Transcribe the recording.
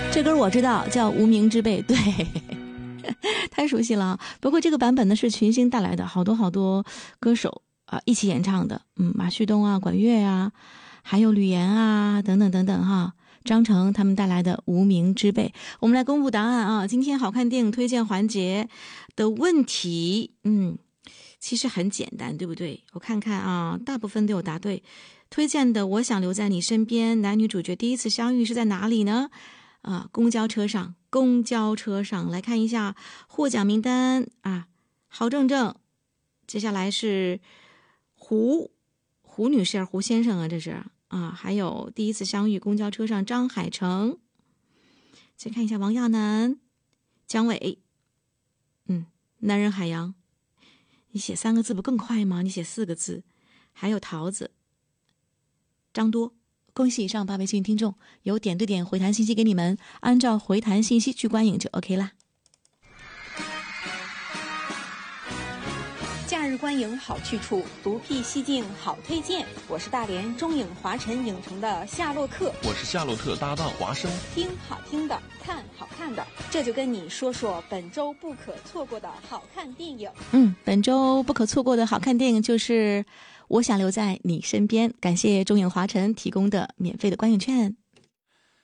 这歌我知道，叫《无名之辈》，对，太熟悉了。不过这个版本呢是群星带来的，好多歌手一起演唱的，马旭东啊、管乐啊，还有吕岩啊等等等等哈。张成他们带来的《无名之辈》，我们来公布答案啊！今天好看电影推荐环节的问题，其实很简单，对不对？我看看啊，大部分都有答对。推荐的《我想留在你身边》，男女主角第一次相遇是在哪里呢？公交车上，来看一下获奖名单啊。郝正正，接下来是胡女士，胡先生啊，这是啊，还有第一次相遇公交车上张海成。再看一下王亚楠、姜伟，男人海洋，你写3个字不更快吗？你写4个字。还有桃子、张多。恭喜以上8位幸运听众，有点对点回弹信息给你们，按照回弹信息去观影就 OK 啦。 假日观影好去处，独辟蹊径好推荐。我是大连中影华晨影城的夏洛克， 我是夏洛特搭档华生。 听好听的，看好看的，这就跟你说说本周不可错过的好看电影。 本周不可错过的好看电影就是《我想留在你身边》，感谢中影华晨提供的免费的观影券。